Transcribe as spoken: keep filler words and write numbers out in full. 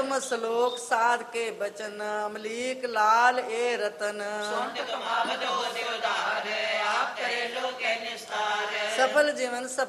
ਤੁਮ ਸ਼ਲੋਕ ਸਾਧ ਕੇ ਬਚਨ ਅਮਲੀਕ ਲਾਲ ਏ ਰਤਨ ਸੁਣਤ ਕਮਾਵਤ ਹੋ ਦਿਵਦਾਰ ਆਪ ਕਰੇ ਲੋਕੇ ਨਿਸਤਾਰ ਸਫਲ ਜੀਵਨ